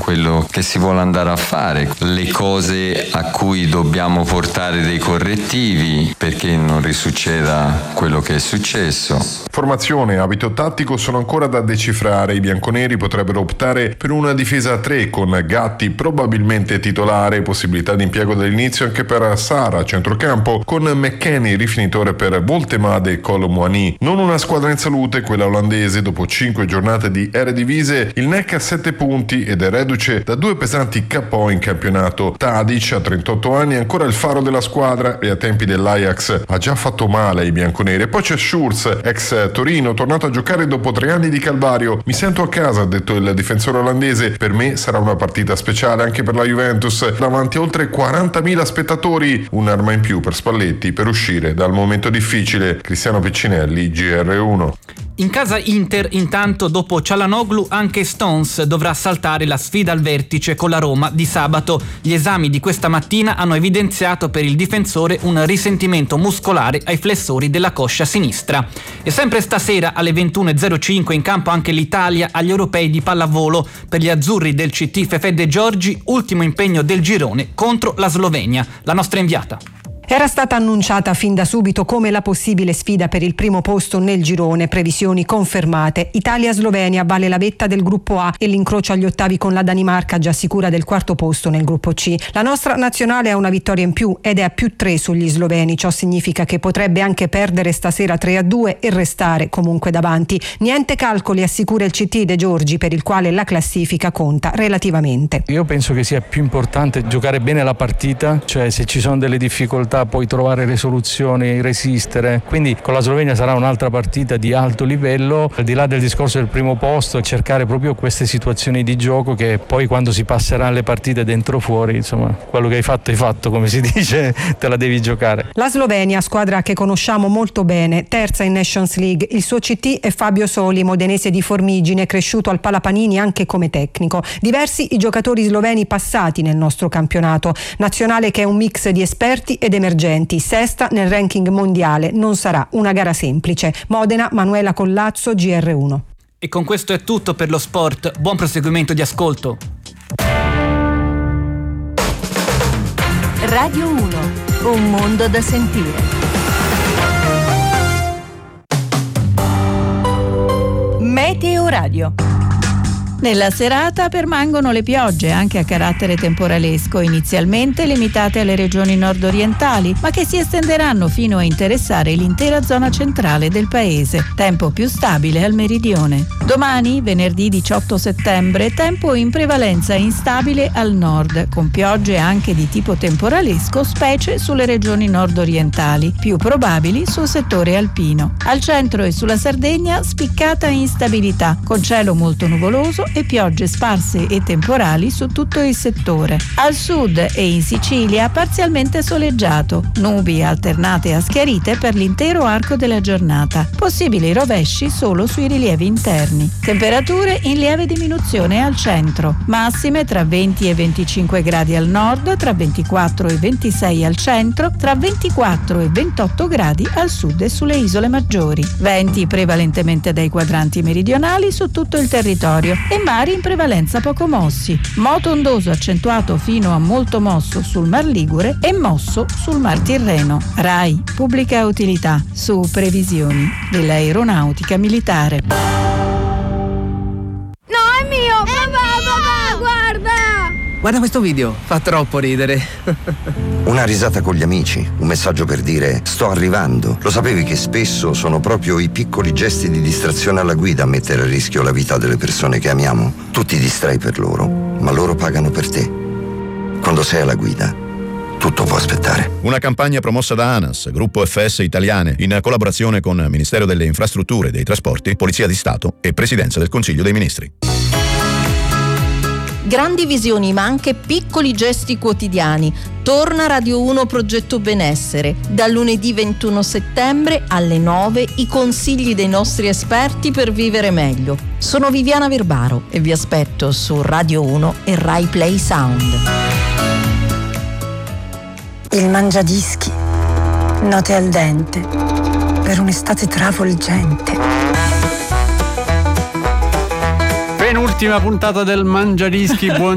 quello che si vuole andare a fare, le cose a cui dobbiamo portare dei correttivi perché non risucceda quello che è successo. Formazione e abito tattico sono ancora da decifrare. I bianconeri potrebbero optare per una difesa a 3 con Gatti probabilmente titolare, possibilità di impiego dall'inizio anche per Sara a centrocampo, con McKennie rifinitore per Voltemade e Colomouani. Non una squadra in salute quella olandese. Dopo 5 giornate di Eredivisie il NEC ha 7 punti ed è reduce da 2 pesanti KO in campionato. Tadic a 38 anni è ancora il faro della squadra e a tempi dell'Ajax ha già fatto male ai bianconeri. E poi c'è Schurz, ex Torino, tornato a giocare dopo 3 anni di calvario. Mi sento a casa, ha detto il difensore olandese. Per me sarà una partita speciale anche per la Juventus, davanti a oltre 40.000 spettatori, un'arma in più per Spalletti per uscire dal momento difficile. Cristiano Piccinelli, GR1. In casa Inter, intanto, dopo Çalhanoğlu, anche Stones dovrà saltare la sfida al vertice con la Roma di sabato. Gli esami di questa mattina hanno evidenziato per il difensore un risentimento muscolare ai flessori della coscia sinistra. E sempre stasera alle 21.05 in campo anche l'Italia agli europei di pallavolo. Per gli azzurri del CT Fefè De Giorgi, ultimo impegno del girone contro la Slovenia. La nostra inviata. Era stata annunciata fin da subito come la possibile sfida per il primo posto nel girone, previsioni confermate. Italia-Slovenia vale la vetta del gruppo A e l'incrocio agli ottavi con la Danimarca già sicura del quarto posto nel gruppo C. La nostra nazionale ha una vittoria in più ed è a +3 sugli sloveni, ciò significa che potrebbe anche perdere stasera 3-2 e restare comunque davanti. Niente calcoli, assicura il CT De Giorgi, per il quale la classifica conta relativamente. Io penso che sia più importante giocare bene la partita, cioè se ci sono delle difficoltà poi trovare le soluzioni, resistere. Quindi con la Slovenia sarà un'altra partita di alto livello, al di là del discorso del primo posto, cercare proprio queste situazioni di gioco che poi quando si passerà alle partite dentro fuori, insomma, quello che hai fatto, come si dice, te la devi giocare. La Slovenia, squadra che conosciamo molto bene, terza in Nations League. Il suo CT è Fabio Soli, modenese di Formigine, cresciuto al Palapanini anche come tecnico. Diversi i giocatori sloveni passati nel nostro campionato, nazionale che è un mix di esperti ed emergenti, sesta nel ranking mondiale. Non sarà una gara semplice. Modena, Manuela Collazzo, GR1. E con questo è tutto per lo sport. Buon proseguimento di ascolto. Radio 1, un mondo da sentire. Meteo Radio. Nella serata permangono le piogge, anche a carattere temporalesco, inizialmente limitate alle regioni nord-orientali, ma che si estenderanno fino a interessare l'intera zona centrale del paese. Tempo più stabile al meridione. Domani, venerdì 18 settembre, tempo in prevalenza instabile al nord, con piogge anche di tipo temporalesco, specie sulle regioni nord-orientali, più probabili sul settore alpino. Al centro e sulla Sardegna spiccata instabilità, con cielo molto nuvoloso e piogge sparse e temporali su tutto il settore. Al sud e in Sicilia parzialmente soleggiato, nubi alternate a schiarite per l'intero arco della giornata. Possibili rovesci solo sui rilievi interni. Temperature in lieve diminuzione al centro, massime tra 20 e 25 gradi al nord, tra 24 e 26 al centro, tra 24 e 28 gradi al sud e sulle isole maggiori. Venti prevalentemente dai quadranti meridionali su tutto il territorio e mari in prevalenza poco mossi. Moto ondoso accentuato fino a molto mosso sul Mar Ligure e mosso sul Mar Tirreno. RAI, pubblica utilità, su previsioni dell'aeronautica militare. No, è mio! Papà, guarda! Guarda questo video, fa troppo ridere. Una risata con gli amici, un messaggio per dire sto arrivando. Lo sapevi che spesso sono proprio i piccoli gesti di distrazione alla guida a mettere a rischio la vita delle persone che amiamo? Tu ti distrai per loro, ma loro pagano per te. Quando sei alla guida, tutto può aspettare. Una campagna promossa da ANAS, Gruppo FS Italiane, in collaborazione con Ministero delle Infrastrutture e dei Trasporti, Polizia di Stato e Presidenza del Consiglio dei Ministri. Grandi visioni ma anche piccoli gesti quotidiani. Torna Radio 1 Progetto Benessere. Dal lunedì 21 settembre alle 9 i consigli dei nostri esperti per vivere meglio. Sono Viviana Verbaro e vi aspetto su Radio 1 e Rai Play Sound. Il Mangiadischi. Note al dente per un'estate travolgente. Penultima puntata del Mangiadischi.